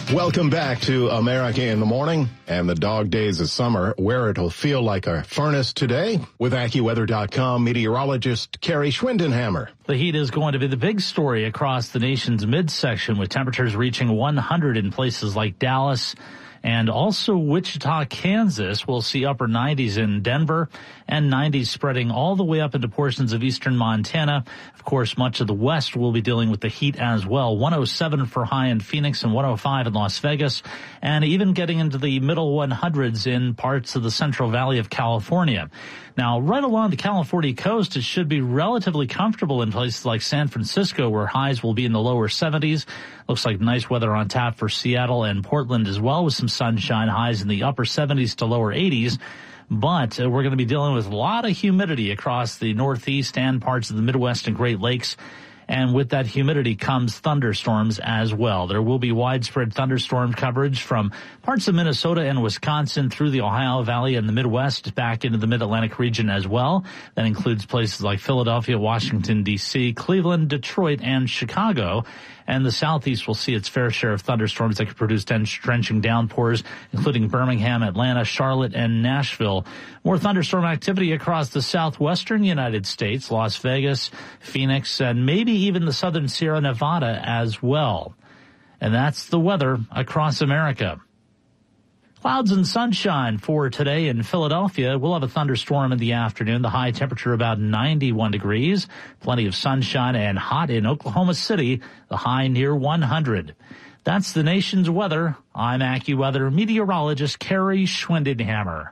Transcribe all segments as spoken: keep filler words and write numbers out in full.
Welcome back to America in the Morning and the dog days of summer, where it'll feel like a furnace today, with AccuWeather dot com meteorologist Carrie Schwindenhammer. The heat is going to be the big story across the nation's midsection, with temperatures reaching one hundred in places like Dallas and also Wichita, Kansas. We'll see upper nineties in Denver and nineties spreading all the way up into portions of eastern Montana. Of course, much of the west will be dealing with the heat as well. one oh seven for high in Phoenix and one oh five in Las Vegas, and even getting into the middle one hundreds in parts of the Central Valley of California. Now, right along the California coast, it should be relatively comfortable in places like San Francisco, where highs will be in the lower seventies. Looks like nice weather on tap for Seattle and Portland as well, with some sunshine, highs in the upper seventies to lower eighties. But uh, we're going to be dealing with a lot of humidity across the Northeast and parts of the Midwest and Great Lakes. And with that humidity comes thunderstorms as well. There will be widespread thunderstorm coverage from parts of Minnesota and Wisconsin through the Ohio Valley and the Midwest back into the Mid-Atlantic region as well. That includes places like Philadelphia, Washington, D C, Cleveland, Detroit, and Chicago. And the Southeast will see its fair share of thunderstorms that could produce drenching downpours, including Birmingham, Atlanta, Charlotte, and Nashville. More thunderstorm activity across the southwestern United States, Las Vegas, Phoenix, and maybe even the southern Sierra Nevada as well. And that's the weather across America. Clouds and sunshine for today in Philadelphia. We'll have a thunderstorm in the afternoon. The high temperature about ninety-one degrees. Plenty of sunshine and hot in Oklahoma City. The high near one hundred. That's the nation's weather. I'm AccuWeather meteorologist Carrie Schwindenhammer.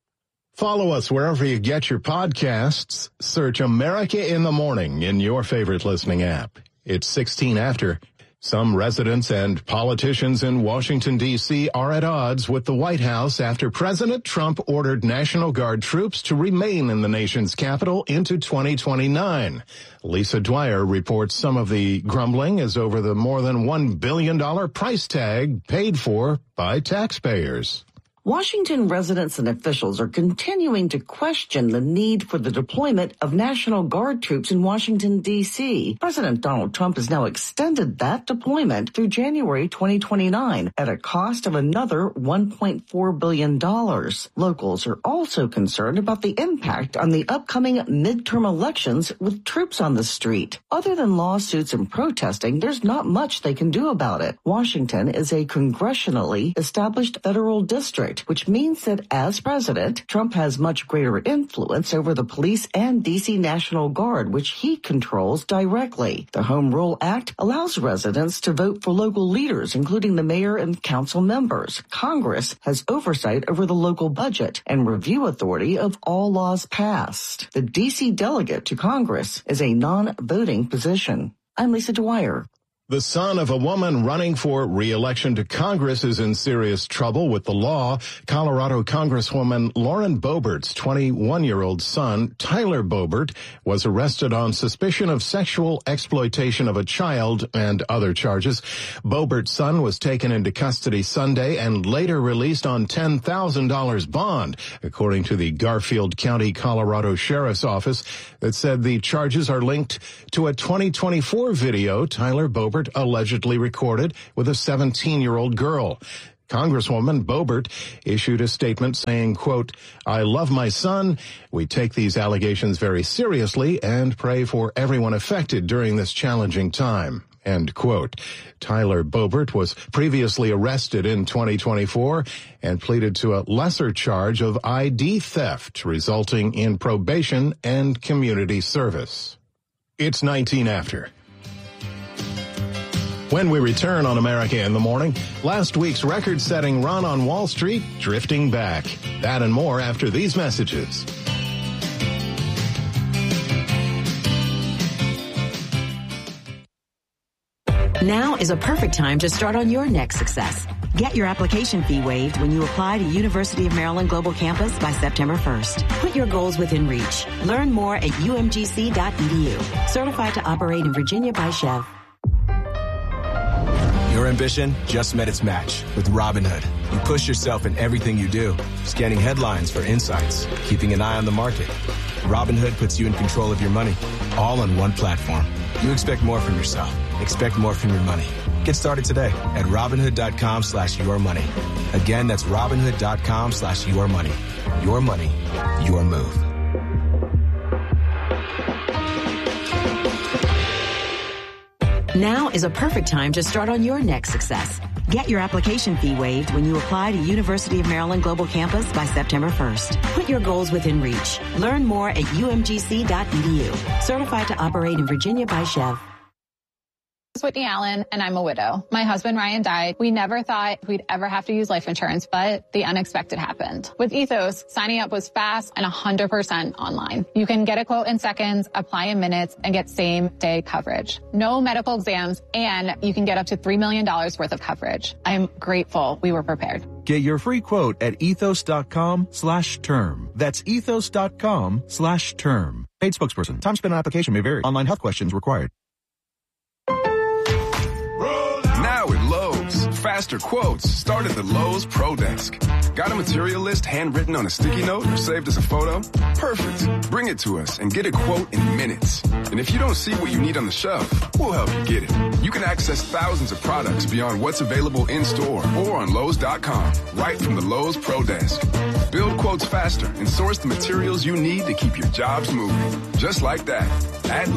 Follow us wherever you get your podcasts. Search America in the Morning in your favorite listening app. It's sixteen after. Some residents and politicians in Washington, D C are at odds with the White House after President Trump ordered National Guard troops to remain in the nation's capital into twenty twenty-nine. Lisa Dwyer reports some of the grumbling is over the more than one billion dollars price tag paid for by taxpayers. Washington residents and officials are continuing to question the need for the deployment of National Guard troops in Washington, D C. President Donald Trump has now extended that deployment through January twenty twenty-nine at a cost of another one point four billion dollars. Locals are also concerned about the impact on the upcoming midterm elections with troops on the street. Other than lawsuits and protesting, there's not much they can do about it. Washington is a congressionally established federal district, which means that as president, Trump has much greater influence over the police and D C National Guard, which he controls directly. The Home Rule Act allows residents to vote for local leaders, including the mayor and council members. Congress has oversight over the local budget and review authority of all laws passed. The D C delegate to Congress is a non-voting position. I'm Lisa Dwyer. The son of a woman running for re-election to Congress is in serious trouble with the law. Colorado Congresswoman Lauren Boebert's twenty-one-year-old son, Tyler Boebert, was arrested on suspicion of sexual exploitation of a child and other charges. Boebert's son was taken into custody Sunday and later released on ten thousand dollars bond, according to the Garfield County, Colorado Sheriff's Office, that said the charges are linked to a twenty twenty-four video Tyler Boebert allegedly recorded with a seventeen-year-old girl. Congresswoman Boebert issued a statement saying, quote, "I love my son. We take these allegations very seriously and pray for everyone affected during this challenging time." End quote. Tyler Boebert was previously arrested in twenty twenty-four and pleaded to a lesser charge of I D theft, resulting in probation and community service. It's nineteen after. When we return on America in the Morning, last week's record-setting run on Wall Street drifting back. That and more after these messages. Now is a perfect time to start on your next success. Get your application fee waived when you apply to University of Maryland Global Campus by September first. Put your goals within reach. Learn more at U M G C dot E D U. Certified to operate in Virginia by Chev. Your ambition just met its match with Robinhood. You push yourself in everything you do, scanning headlines for insights, keeping an eye on the market. Robinhood puts you in control of your money, all on one platform. You expect more from yourself. Expect more from your money. Get started today at Robinhood.com slash your money. Again, that's Robinhood.com slash your money. Your money, your move. Now is a perfect time to start on your next success. Get your application fee waived when you apply to University of Maryland Global Campus by September first. Put your goals within reach. Learn more at U M G C dot E D U. Certified to operate in Virginia by Chev. I'm Whitney Allen, and I'm a widow. My husband, Ryan, died. We never thought we'd ever have to use life insurance, but the unexpected happened. With Ethos, signing up was fast and one hundred percent online. You can get a quote in seconds, apply in minutes, and get same-day coverage. No medical exams, and you can get up to three million dollars worth of coverage. I'm grateful we were prepared. Get your free quote at ethos.com slash term. That's ethos.com slash term. Paid spokesperson. Time spent on application may vary. Online health questions required. Now at Lowe's, faster quotes start at the Lowe's Pro Desk. Got a material list handwritten on a sticky note or saved as a photo? Perfect. Bring it to us and get a quote in minutes. And if you don't see what you need on the shelf, we'll help you get it. You can access thousands of products beyond what's available in store or on Lowe's dot com, right from the Lowe's Pro Desk. Build quotes faster and source the materials you need to keep your jobs moving. Just like that. At